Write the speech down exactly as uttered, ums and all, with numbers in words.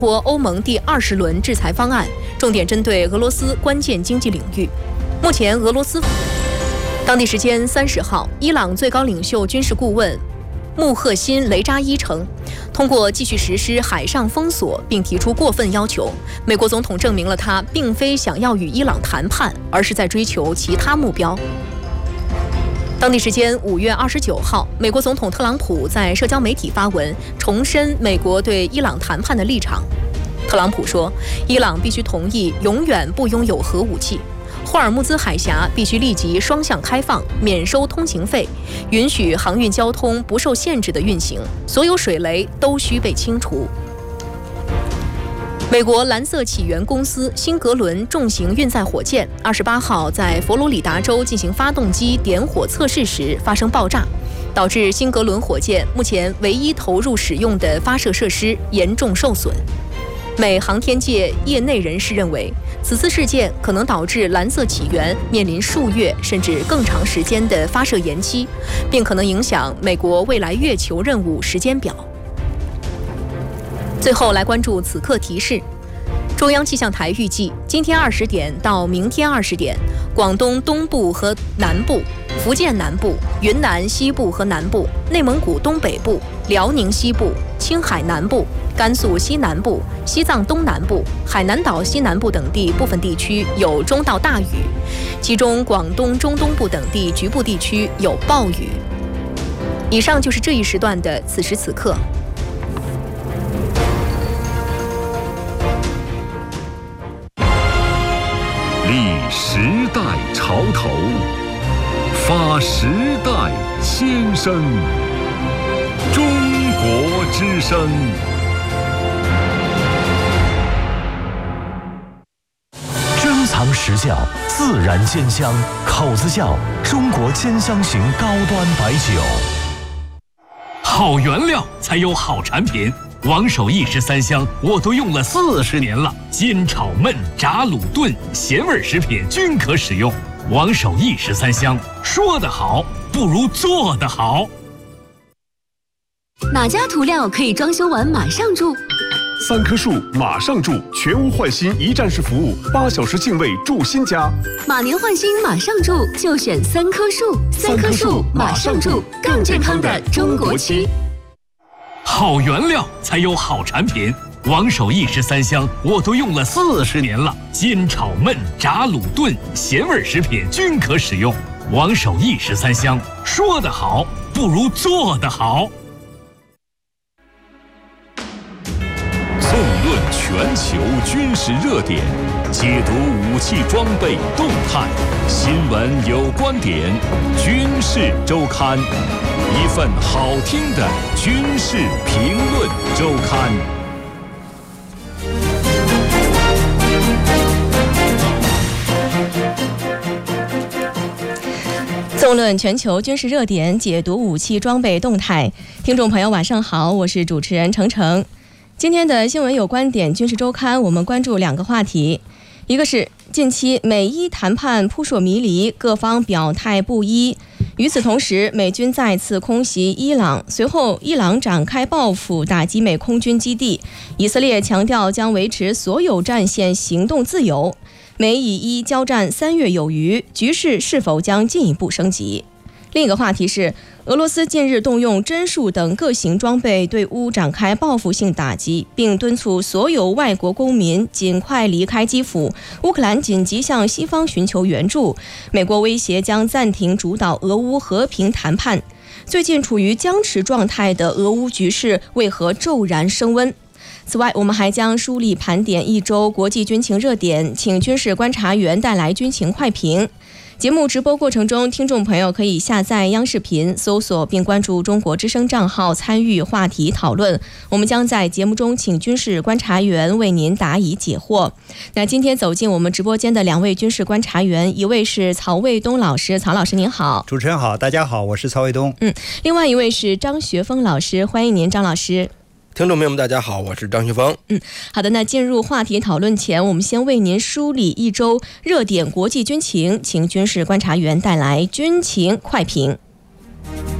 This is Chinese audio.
或欧盟第二十轮制裁方案，重点针对俄罗斯关键经济领域。目前，俄罗斯当地时间三十号，伊朗最高领袖军事顾问穆赫辛·雷扎伊称，通过继续实施海上封锁并提出过分要求，美国总统证明了他并非想要与伊朗谈判，而是在追求其他目标。当地时间五月二十九号，美国总统特朗普在社交媒体发文，重申美国对伊朗谈判的立场。特朗普说，伊朗必须同意永远不拥有核武器，霍尔木兹海峡必须立即双向开放，免收通行费，允许航运交通不受限制的运行，所有水雷都需被清除。美国蓝色起源公司新格伦重型运载火箭二十八号在佛罗里达州进行发动机点火测试时发生爆炸，导致新格伦火箭目前唯一投入使用的发射设施严重受损。美航天界业内人士认为，此次事件可能导致蓝色起源面临数月甚至更长时间的发射延期，并可能影响美国未来月球任务时间表。最后来关注此刻提示。中央气象台预计，今天二十点到明天二十点，广东东部和南部、福建南部、云南西部和南部、内蒙古东北部、辽宁西部、青海南部、甘肃西南部、西藏东南部、海南岛西南部等地部分地区有中到大雨，其中广东中东部等地局部地区有暴雨。以上就是这一时段的此时此刻。 立时代潮头，发时代先声。中国之声。 珍藏实窖，自然煎香，口子窖中国煎香型高端白酒。 好原料才有好产品。王守义十三香我都用了四十年了，煎炒焖炸卤炖咸味食品均可使用。王守义十三香，说得好不如做得好。 哪家涂料可以装修完马上住？ 三棵树马上住，全屋换新一站式服务，八小时净位住新家。 马年换新马上住，就选三棵树。三棵树马上住，更健康的中国漆。 好原料才有好产品。王守义十三香我都用了四十年了，煎炒焖炸卤炖咸味食品均可使用。王守义十三香，说得好不如做得好。 纵论全球军事热点，解读武器装备动态，新闻有观点，军事周刊，一份好听的军事评论周刊。 纵论全球军事热点，解读武器装备动态。听众朋友晚上好，我是主持人程程。今天的新闻有观点军事周刊，我们关注两个话题，一个是近期美伊谈判扑朔迷离，各方表态不一。与此同时，美军再次空袭伊朗，随后伊朗展开报复，打击美空军基地。以色列强调将维持所有战线行动自由。美以伊交战三月有余，局势是否将进一步升级？另一个话题是，俄罗斯近日动用针数等各型装备对乌展开报复性打击，并敦促所有外国公民尽快离开基辅。乌克兰紧急向西方寻求援助。美国威胁将暂停主导俄乌和平谈判。最近处于僵持状态的俄乌局势为何骤然升温？此外，我们还将梳理盘点一周国际军情热点，请军事观察员带来军情快评。节目直播过程中，听众朋友可以下载央视频，搜索并关注中国之声账号，参与话题讨论。我们将在节目中请军事观察员为您答疑解惑。那今天走进我们直播间的两位军事观察员，一位是曹卫东老师，曹老师您好。 主持人好，大家好，我是曹卫东。 嗯，另外一位是张学峰老师，欢迎您，张老师。 听众朋友们大家好，我是张学峰。 嗯，好的，那进入话题讨论前，我们先为您梳理一周热点国际军情，请军事观察员带来军情快评。